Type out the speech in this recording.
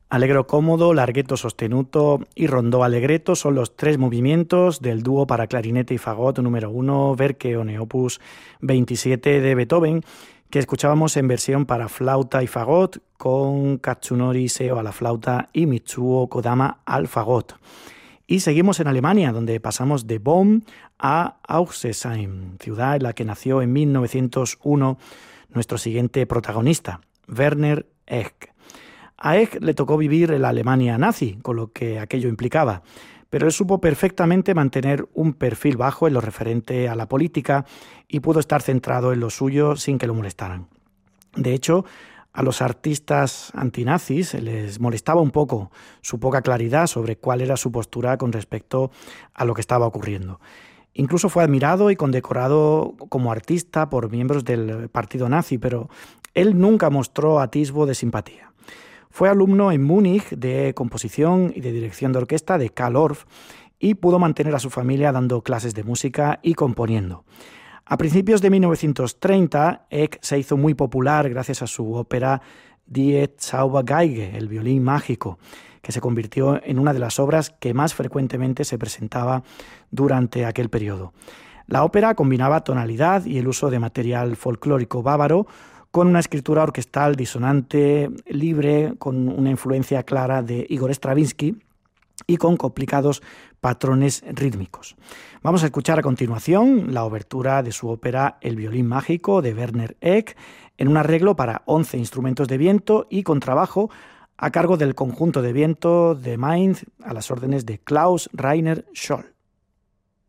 Allegro cómodo, larghetto sostenuto y rondó allegretto son los tres movimientos del dúo para clarinete y fagot número 1, Verkeone opus 27 de Beethoven, que escuchábamos en versión para flauta y fagot con Katsunori Seo a la flauta y Mitsuo Kodama al fagot. Y seguimos en Alemania, donde pasamos de Bonn a Auxesheim, ciudad en la que nació en 1901 nuestro siguiente protagonista, Werner Egk. A Egk le tocó vivir en la Alemania nazi, con lo que aquello implicaba, pero él supo perfectamente mantener un perfil bajo en lo referente a la política y pudo estar centrado en lo suyo sin que lo molestaran. De hecho, a los artistas antinazis les molestaba un poco su poca claridad sobre cuál era su postura con respecto a lo que estaba ocurriendo. Incluso fue admirado y condecorado como artista por miembros del partido nazi, pero él nunca mostró atisbo de simpatía. Fue alumno en Múnich de composición y de dirección de orquesta de Karl Orff y pudo mantener a su familia dando clases de música y componiendo. A principios de 1930, Egk se hizo muy popular gracias a su ópera Die Zaubergeige, el violín mágico, que se convirtió en una de las obras que más frecuentemente se presentaba durante aquel periodo. La ópera combinaba tonalidad y el uso de material folclórico bávaro con una escritura orquestal disonante, libre, con una influencia clara de Igor Stravinsky y con complicados patrones rítmicos. Vamos a escuchar a continuación la obertura de su ópera El violín mágico de Werner Egk en un arreglo para 11 instrumentos de viento y contrabajo a cargo del conjunto de viento de Mainz a las órdenes de Klaus Rainer Scholl.